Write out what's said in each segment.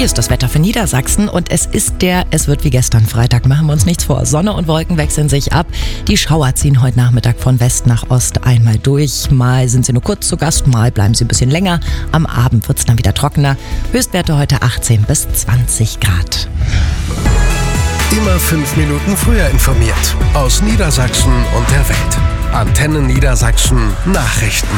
ist das Wetter für Niedersachsen und es wird wie gestern Freitag, machen wir uns nichts vor. Sonne und Wolken wechseln sich ab. Die Schauer ziehen heute Nachmittag von West nach Ost einmal durch. Mal sind sie nur kurz zu Gast, mal bleiben sie ein bisschen länger. Am Abend wird es dann wieder trockener. Höchstwerte heute 18 bis 20 Grad. Immer 5 Minuten früher informiert. Aus Niedersachsen und der Welt. Antenne Niedersachsen Nachrichten.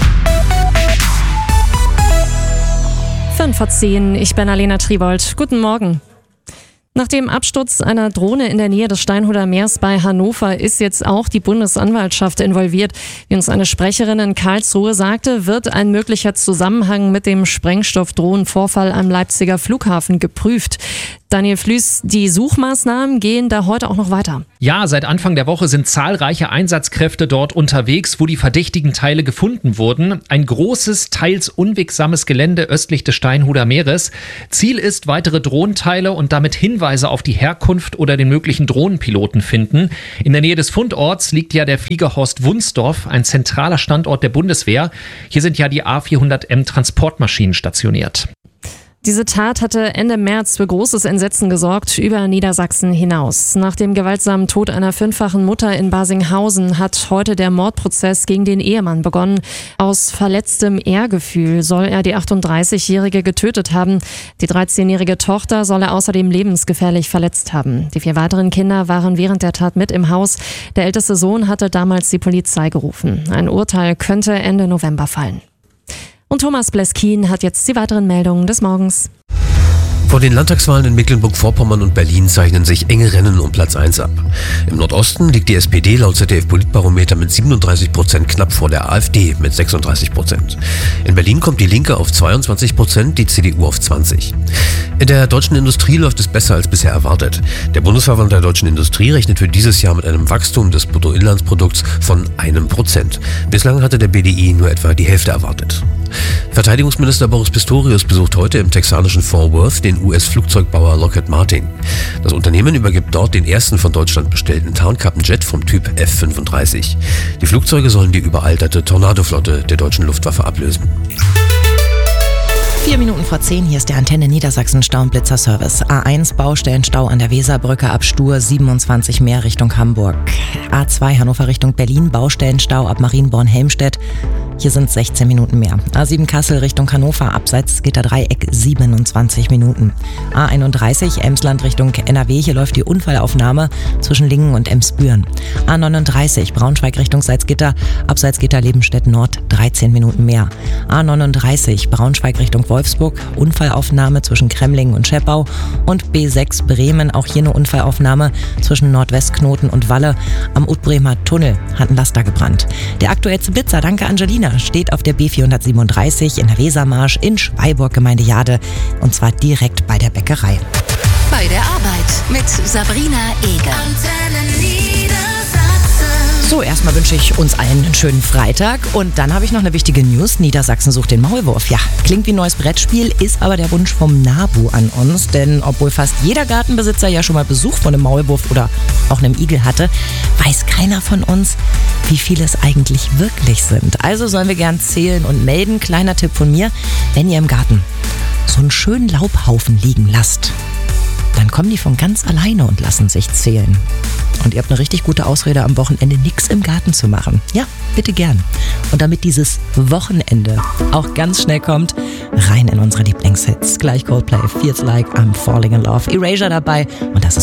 5:10, ich bin Alena Tribold. Guten Morgen. Nach dem Absturz einer Drohne in der Nähe des Steinhuder Meers bei Hannover ist jetzt auch die Bundesanwaltschaft involviert. Wie uns eine Sprecherin in Karlsruhe sagte, wird ein möglicher Zusammenhang mit dem Sprengstoffdrohnenvorfall am Leipziger Flughafen geprüft. Daniel Flüß, die Suchmaßnahmen gehen da heute auch noch weiter. Ja, seit Anfang der Woche sind zahlreiche Einsatzkräfte dort unterwegs, wo die verdächtigen Teile gefunden wurden. Ein großes, teils unwegsames Gelände östlich des Steinhuder Meeres. Ziel ist, weitere Drohnenteile und damit Hinweise auf die Herkunft oder den möglichen Drohnenpiloten finden. In der Nähe des Fundorts liegt ja der Fliegerhorst Wunsdorf, ein zentraler Standort der Bundeswehr. Hier sind ja die A400M Transportmaschinen stationiert. Diese Tat hatte Ende März für großes Entsetzen gesorgt, über Niedersachsen hinaus. Nach dem gewaltsamen Tod einer 5-fachen Mutter in Barsinghausen hat heute der Mordprozess gegen den Ehemann begonnen. Aus verletztem Ehrgefühl soll er die 38-Jährige getötet haben. Die 13-jährige Tochter soll er außerdem lebensgefährlich verletzt haben. Die 4 weiteren Kinder waren während der Tat mit im Haus. Der älteste Sohn hatte damals die Polizei gerufen. Ein Urteil könnte Ende November fallen. Und Thomas Bleskin hat jetzt die weiteren Meldungen des Morgens. Vor den Landtagswahlen in Mecklenburg-Vorpommern und Berlin zeichnen sich enge Rennen um Platz 1 ab. Im Nordosten liegt die SPD laut ZDF-Politbarometer mit 37% knapp vor der AfD mit 36%. In Berlin kommt die Linke auf 22%, die CDU auf 20%. In der deutschen Industrie läuft es besser als bisher erwartet. Der Bundesverband der deutschen Industrie rechnet für dieses Jahr mit einem Wachstum des Bruttoinlandsprodukts von 1%. Bislang hatte der BDI nur etwa die Hälfte erwartet. Verteidigungsminister Boris Pistorius besucht heute im texanischen Fort Worth den US-Flugzeugbauer Lockheed Martin. Das Unternehmen übergibt dort den ersten von Deutschland bestellten Tarnkappenjet vom Typ F-35. Die Flugzeuge sollen die überalterte Tornado-Flotte der deutschen Luftwaffe ablösen. 4 Minuten vor 10, hier ist der Antenne Niedersachsen Stau- und Blitzerservice. A1 Baustellenstau an der Weserbrücke ab Stur 27 mehr Richtung Hamburg. A2 Hannover Richtung Berlin, Baustellenstau ab Marienborn-Helmstedt. Hier sind 16 Minuten mehr. A7 Kassel Richtung Hannover, abseits Gitterdreieck 27 Minuten. A31 Emsland Richtung NRW, hier läuft die Unfallaufnahme zwischen Lingen und Emsbüren. A39 Braunschweig Richtung Salzgitter, abseits Gitter-Lebenstedt Nord 13 Minuten mehr. A39 Braunschweig Richtung Wolfsburg, Unfallaufnahme zwischen Kremlingen und Scheppau. Und B6 Bremen, auch hier eine Unfallaufnahme zwischen Nordwestknoten und Walle. Am Utbremer Tunnel hat ein Laster gebrannt. Der aktuellste Blitzer, danke Angelina, steht auf der B437 in der Wesermarsch in Schweiburg, Gemeinde Jade, und zwar direkt bei der Bäckerei. Bei der Arbeit mit Sabrina Eger. So, erstmal wünsche ich uns allen einen schönen Freitag und dann habe ich noch eine wichtige News. Niedersachsen sucht den Maulwurf. Ja, klingt wie ein neues Brettspiel, ist aber der Wunsch vom NABU an uns, denn obwohl fast jeder Gartenbesitzer ja schon mal Besuch von einem Maulwurf oder auch einem Igel hatte, weiß keiner von uns, wie viele es eigentlich wirklich sind. Also sollen wir gern zählen und melden. Kleiner Tipp von mir, wenn ihr im Garten so einen schönen Laubhaufen liegen lasst, dann kommen die von ganz alleine und lassen sich zählen. Und ihr habt eine richtig gute Ausrede, am Wochenende nichts im Garten zu machen. Ja, bitte gern. Und damit dieses Wochenende auch ganz schnell kommt, rein in unsere Lieblingshits. Gleich Coldplay, Feels Like I'm Falling in Love, Erasure dabei und das ist